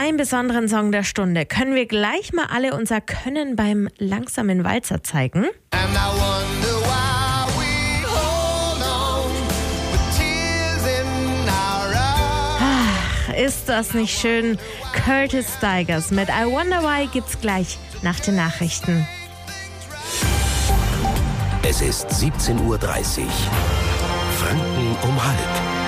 beim besonderen Song der Stunde können wir gleich mal alle unser Können beim langsamen Walzer zeigen. Ist das nicht schön? Curtis Stigers mit I Wonder Why gibt's gleich nach den Nachrichten. Es ist 17:30 Uhr. Franken um halb.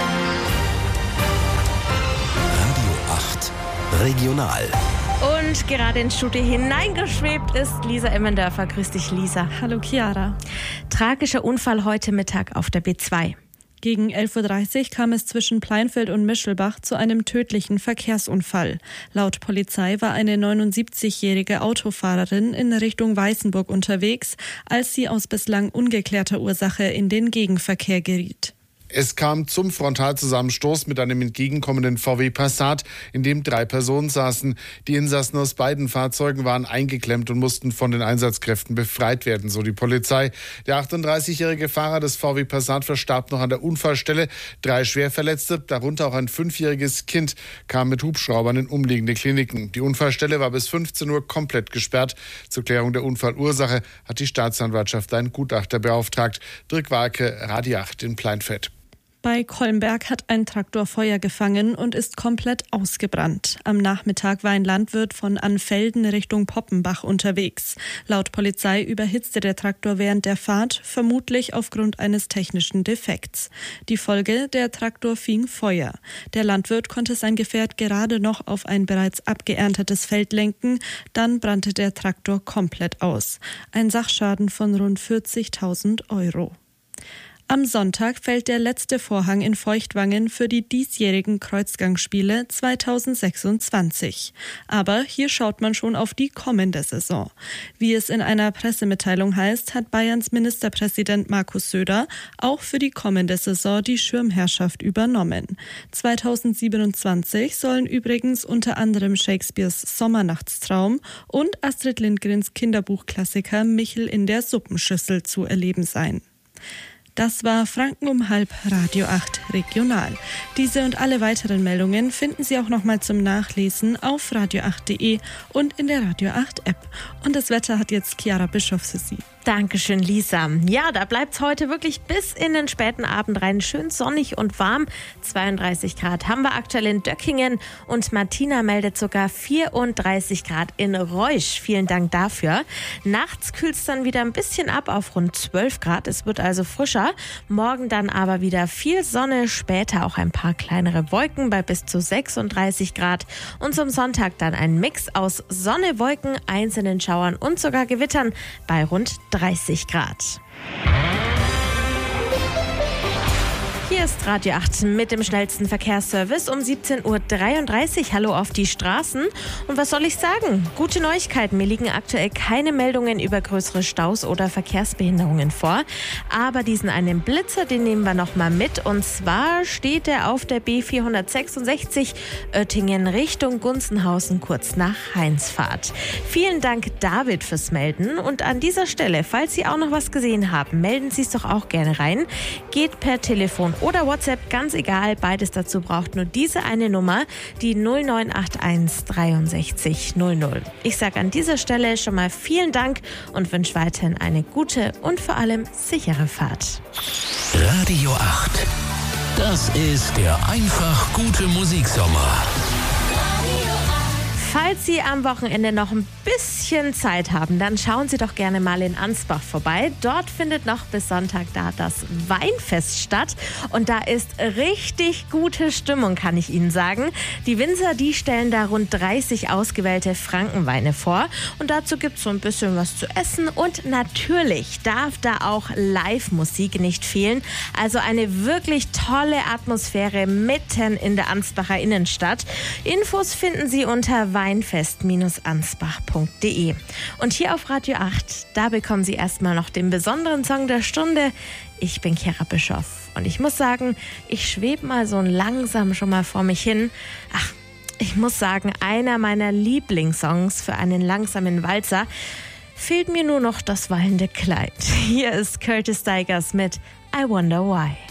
Radio 8 Regional. Und gerade ins Studio hineingeschwebt ist Lisa Emmendörfer. Grüß dich, Lisa. Hallo, Chiara. Tragischer Unfall heute Mittag auf der B2. Gegen 11:30 Uhr kam es zwischen Pleinfeld und Mischelbach zu einem tödlichen Verkehrsunfall. Laut Polizei war eine 79-jährige Autofahrerin in Richtung Weißenburg unterwegs, als sie aus bislang ungeklärter Ursache in den Gegenverkehr geriet. Es kam zum Frontalzusammenstoß mit einem entgegenkommenden VW Passat, in dem 3 Personen saßen. Die Insassen aus beiden Fahrzeugen waren eingeklemmt und mussten von den Einsatzkräften befreit werden, so die Polizei. Der 38-jährige Fahrer des VW Passat verstarb noch an der Unfallstelle. 3 Schwerverletzte, darunter auch ein 5-jähriges Kind, kamen mit Hubschraubern in umliegende Kliniken. Die Unfallstelle war bis 15 Uhr komplett gesperrt. Zur Klärung der Unfallursache hat die Staatsanwaltschaft einen Gutachter beauftragt. Dirk Walke, Radio 8 in Pleinfeld. Bei Kolmberg hat ein Traktor Feuer gefangen und ist komplett ausgebrannt. Am Nachmittag war ein Landwirt von Anfelden Richtung Poppenbach unterwegs. Laut Polizei überhitzte der Traktor während der Fahrt, vermutlich aufgrund eines technischen Defekts. Die Folge: der Traktor fing Feuer. Der Landwirt konnte sein Gefährt gerade noch auf ein bereits abgeerntetes Feld lenken, dann brannte der Traktor komplett aus. Ein Sachschaden von rund 40.000 Euro. Am Sonntag fällt der letzte Vorhang in Feuchtwangen für die diesjährigen Kreuzgangsspiele 2026. Aber hier schaut man schon auf die kommende Saison. Wie es in einer Pressemitteilung heißt, hat Bayerns Ministerpräsident Markus Söder auch für die kommende Saison die Schirmherrschaft übernommen. 2027 sollen übrigens unter anderem Shakespeares Sommernachtstraum und Astrid Lindgrens Kinderbuchklassiker Michel in der Suppenschüssel zu erleben sein. Das war Franken um halb, Radio 8 Regional. Diese und alle weiteren Meldungen finden Sie auch nochmal zum Nachlesen auf radio8.de und in der Radio 8 App. Und das Wetter hat jetzt Chiara Bischoff für Sie. Dankeschön, Lisa. Ja, da bleibt's heute wirklich bis in den späten Abend rein. Schön sonnig und warm. 32 Grad haben wir aktuell in Döckingen und Martina meldet sogar 34 Grad in Reusch. Vielen Dank dafür. Nachts kühlt's dann wieder ein bisschen ab auf rund 12 Grad. Es wird also frischer. Morgen dann aber wieder viel Sonne, später auch ein paar kleinere Wolken bei bis zu 36 Grad. Und zum Sonntag dann ein Mix aus Sonne, Wolken, einzelnen Schauern und sogar Gewittern bei rund 30 Grad. Hier ist Radio 8 mit dem schnellsten Verkehrsservice um 17:33 Uhr. Hallo auf die Straßen. Und was soll ich sagen? Gute Neuigkeiten. Mir liegen aktuell keine Meldungen über größere Staus oder Verkehrsbehinderungen vor. Aber diesen einen Blitzer, den nehmen wir nochmal mit. Und zwar steht er auf der B466 Oettingen Richtung Gunzenhausen kurz nach Hainsfahrt. Vielen Dank, David, fürs Melden. Und an dieser Stelle, falls Sie auch noch was gesehen haben, melden Sie es doch auch gerne rein. Geht per Telefon oder WhatsApp, ganz egal, beides dazu braucht nur diese eine Nummer, die 0981 63 00. Ich sage an dieser Stelle schon mal vielen Dank und wünsche weiterhin eine gute und vor allem sichere Fahrt. Radio 8. Das ist der einfach gute Musiksommer. Falls Sie am Wochenende noch ein bisschen Zeit haben, dann schauen Sie doch gerne mal in Ansbach vorbei. Dort findet noch bis Sonntag da das Weinfest statt. Und da ist richtig gute Stimmung, kann ich Ihnen sagen. Die Winzer, die stellen da rund 30 ausgewählte Frankenweine vor. Und dazu gibt es so ein bisschen was zu essen. Und natürlich darf da auch Live-Musik nicht fehlen. Also eine wirklich tolle Atmosphäre mitten in der Ansbacher Innenstadt. Infos finden Sie unter weinfest-ansbach.de. Und hier auf Radio 8, da bekommen Sie erstmal noch den besonderen Song der Stunde. Ich bin Chiara Bischoff und ich muss sagen, ich schwebe mal so langsam schon mal vor mich hin. Ach, ich muss sagen, einer meiner Lieblingssongs für einen langsamen Walzer. Fehlt mir nur noch das wallende Kleid. Hier ist Curtis Stigers mit I Wonder Why.